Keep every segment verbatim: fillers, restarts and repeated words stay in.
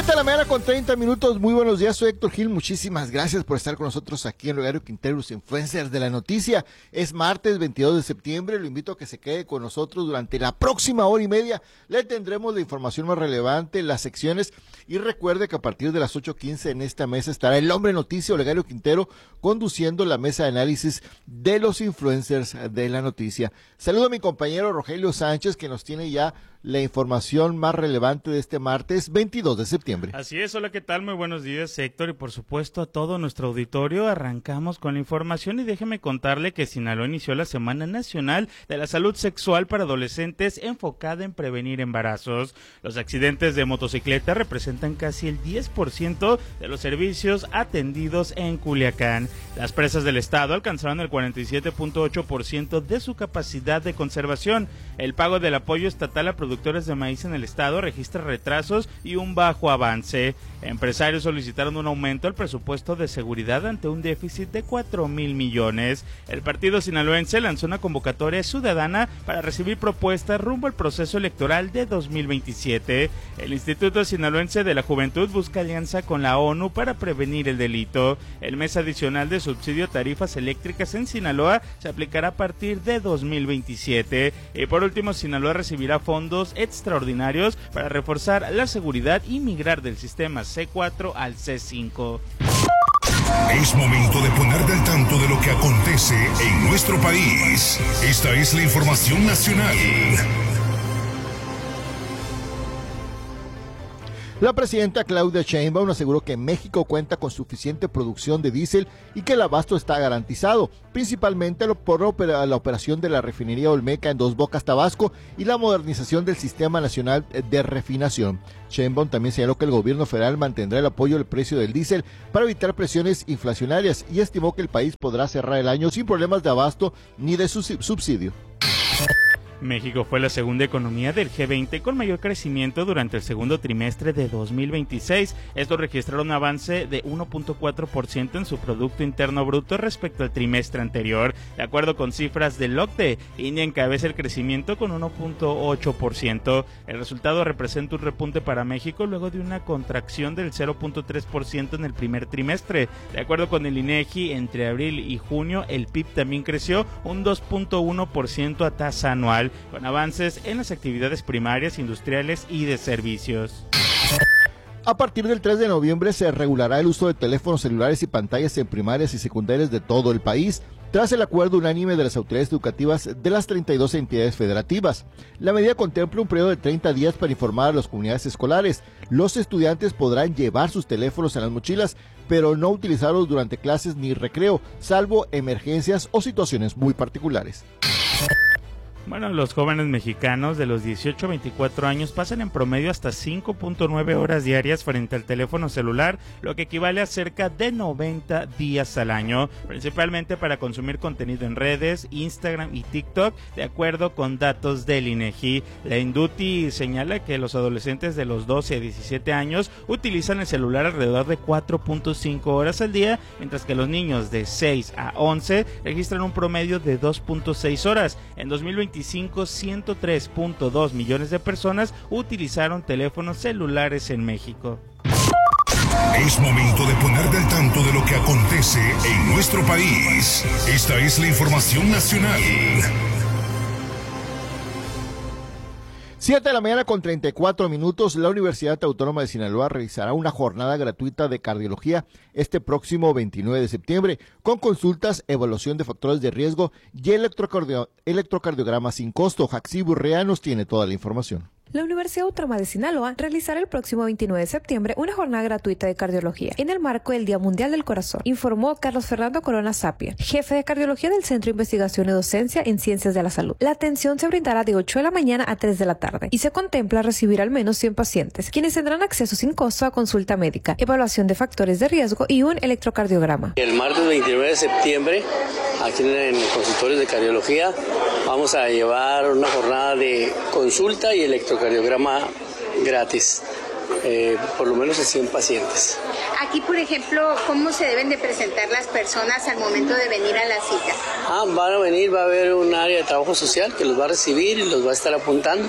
siete de la mañana con treinta minutos, muy buenos días, soy Héctor Gil, muchísimas gracias por estar con nosotros aquí en Rogelio Quintero, los influencers de la noticia. Es martes veintidós de septiembre, lo invito a que se quede con nosotros durante la próxima hora y media, le tendremos la información más relevante, las secciones, y recuerde que a partir de las ocho quince en esta mesa estará el hombre noticia, Rogelio Quintero, conduciendo la mesa de análisis de los influencers de la noticia. Saludo a mi compañero Rogelio Sánchez, que nos tiene ya la información más relevante de este martes veintidós de septiembre. Así es, hola, ¿qué tal? Muy buenos días, Héctor, y por supuesto a todo nuestro auditorio. Arrancamos con la información y déjeme contarle que Sinaloa inició la Semana Nacional de la Salud Sexual para Adolescentes enfocada en prevenir embarazos. Los accidentes de motocicleta representan casi el diez por ciento de los servicios atendidos en Culiacán. Las presas del estado alcanzaron el cuarenta y siete punto ocho por ciento de su capacidad de conservación. El pago del apoyo estatal a productores de maíz en el estado registra retrasos y un bajo avance. Empresarios solicitaron un aumento al presupuesto de seguridad ante un déficit de cuatro mil millones. El partido sinaloense lanzó una convocatoria ciudadana para recibir propuestas rumbo al proceso electoral de dos mil veintisiete. El Instituto Sinaloense de la Juventud busca alianza con la ONU para prevenir el delito. El mes adicional de subsidio a tarifas eléctricas en Sinaloa se aplicará a partir de dos mil veintisiete. Y por último, Sinaloa recibirá fondos extraordinarios para reforzar la seguridad y migrar del sistema C cuatro al C cinco. Es momento de ponerte al tanto de lo que acontece en nuestro país. Esta es la información nacional. La presidenta Claudia Sheinbaum aseguró que México cuenta con suficiente producción de diésel y que el abasto está garantizado, principalmente por la operación de la refinería Olmeca en Dos Bocas, Tabasco, y la modernización del Sistema Nacional de Refinación. Sheinbaum también señaló que el gobierno federal mantendrá el apoyo al precio del diésel para evitar presiones inflacionarias y estimó que el país podrá cerrar el año sin problemas de abasto ni de subsidio. México fue la segunda economía del G veinte con mayor crecimiento durante el segundo trimestre de dos mil veintiséis. Esto registraron un avance de uno punto cuatro por ciento en su Producto Interno Bruto respecto al trimestre anterior. De acuerdo con cifras del O C D E, India encabeza el crecimiento con uno punto ocho por ciento. El resultado representa un repunte para México luego de una contracción del cero punto tres por ciento en el primer trimestre. De acuerdo con el INEGI, entre abril y junio el P I B también creció un dos punto uno por ciento a tasa anual, con avances en las actividades primarias, industriales y de servicios. A partir del tres de noviembre se regulará el uso de teléfonos celulares y pantallas en primarias y secundarias de todo el país, tras el acuerdo unánime de las autoridades educativas de las treinta y dos entidades federativas. La medida contempla un periodo de treinta días para informar a las comunidades escolares. Los estudiantes podrán llevar sus teléfonos en las mochilas, pero no utilizarlos durante clases ni recreo, salvo emergencias o situaciones muy particulares. Bueno, los jóvenes mexicanos de los dieciocho a veinticuatro años pasan en promedio hasta cinco punto nueve horas diarias frente al teléfono celular, lo que equivale a cerca de noventa días al año, principalmente para consumir contenido en redes, Instagram y TikTok, de acuerdo con datos del INEGI. La Induti señala que los adolescentes de los doce a diecisiete años utilizan el celular alrededor de cuatro punto cinco horas al día, mientras que los niños de seis a once registran un promedio de dos punto seis horas. En dos mil veinticinco, ciento tres punto dos millones de personas utilizaron teléfonos celulares en México. Es momento de ponerte al tanto de lo que acontece en nuestro país. Esta es la información nacional. siete de la mañana con treinta y cuatro minutos, la Universidad Autónoma de Sinaloa realizará una jornada gratuita de cardiología este próximo veintinueve de septiembre, con consultas, evaluación de factores de riesgo y electrocardio- electrocardiograma sin costo. Jaxi Burrea nos tiene toda la información. La Universidad Autónoma de Sinaloa realizará el próximo veintinueve de septiembre una jornada gratuita de cardiología en el marco del Día Mundial del Corazón, informó Carlos Fernando Corona Sapien, jefe de cardiología del Centro de Investigación y Docencia en Ciencias de la Salud. La atención se brindará de ocho de la mañana a tres de la tarde y se contempla recibir al menos cien pacientes, quienes tendrán acceso sin costo a consulta médica, evaluación de factores de riesgo y un electrocardiograma. El martes veintinueve de septiembre, aquí en el consultorio de cardiología, vamos a llevar una jornada de consulta y electrocardiograma gratis, eh, por lo menos a cien pacientes. Aquí, por ejemplo, ¿cómo se deben de presentar las personas al momento de venir a la cita? Ah, van a venir, va a haber un área de trabajo social que los va a recibir y los va a estar apuntando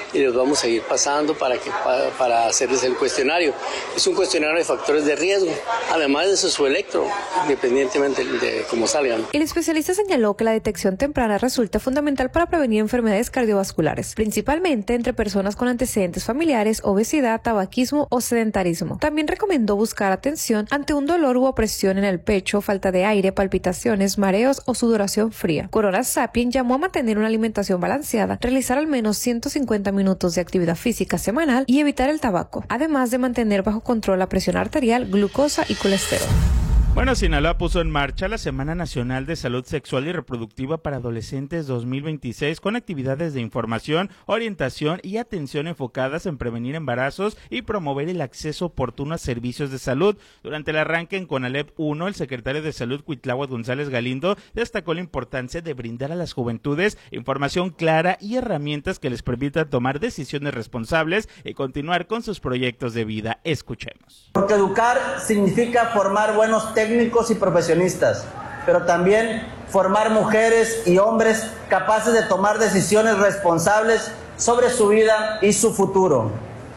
y les vamos a ir pasando para, que, para, para hacerles el cuestionario. Es un cuestionario de factores de riesgo, además de su electro, independientemente de cómo salgan. El especialista señaló que la detección temprana resulta fundamental para prevenir enfermedades cardiovasculares, principalmente entre personas con antecedentes familiares, obesidad, tabaquismo o sedentarismo. También recomendó buscar atención ante un dolor u opresión en el pecho, falta de aire, palpitaciones, mareos o sudoración fría. Corona Sapien llamó a mantener una alimentación balanceada, realizar al menos ciento cincuenta minutos de actividad física semanal y evitar el tabaco, además de mantener bajo control la presión arterial, glucosa y colesterol. Bueno, Sinaloa puso en marcha la Semana Nacional de Salud Sexual y Reproductiva para Adolescentes dos mil veintiséis con actividades de información, orientación y atención enfocadas en prevenir embarazos y promover el acceso oportuno a servicios de salud. Durante el arranque en CONALEP uno, el secretario de Salud Cuitláhuac González Galindo destacó la importancia de brindar a las juventudes información clara y herramientas que les permitan tomar decisiones responsables y continuar con sus proyectos de vida. Escuchemos. Porque educar significa formar buenos técnicos técnicos y profesionistas, pero también formar mujeres y hombres capaces de tomar decisiones responsables sobre su vida y su futuro.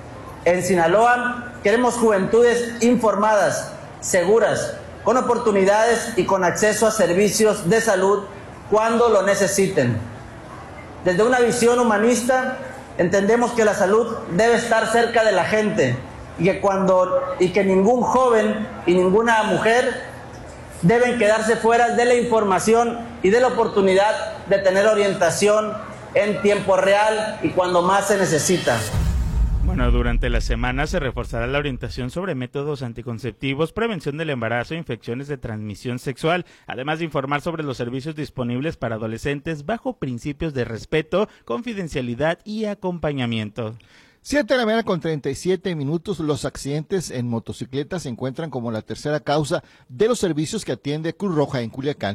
En Sinaloa queremos juventudes informadas, seguras, con oportunidades y con acceso a servicios de salud cuando lo necesiten. Desde una visión humanista, entendemos que la salud debe estar cerca de la gente, y que cuando y que ningún joven y ninguna mujer deben quedarse fuera de la información y de la oportunidad de tener orientación en tiempo real y cuando más se necesita. Bueno, durante la semana se reforzará la orientación sobre métodos anticonceptivos, prevención del embarazo e infecciones de transmisión sexual, además de informar sobre los servicios disponibles para adolescentes bajo principios de respeto, confidencialidad y acompañamiento. Siete de la mañana con treinta y siete minutos. Los accidentes en motocicletas se encuentran como la tercera causa de los servicios que atiende Cruz Roja en Culiacán.